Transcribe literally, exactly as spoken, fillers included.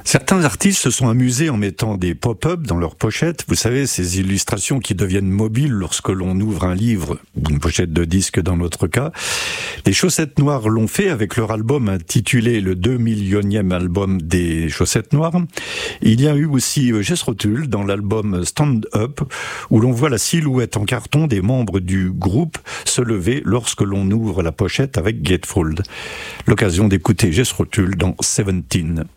Certains artistes se sont amusés en mettant des pop-up dans leurs pochettes. Vous savez, ces illustrations qui deviennent mobiles lorsque l'on ouvre un livre ou une pochette de disque dans notre cas. Les Chaussettes Noires l'ont fait avec leur album intitulé le deux millionième album des Chaussettes Noires. Il y a eu aussi Jethro Tull dans l'album Stand Up où l'on voit la silhouette en carton des membres du groupe se lever lorsque l'on ouvre la pochette avec Gatefold. L'occasion d'écouter Jethro Tull dans Seventeen.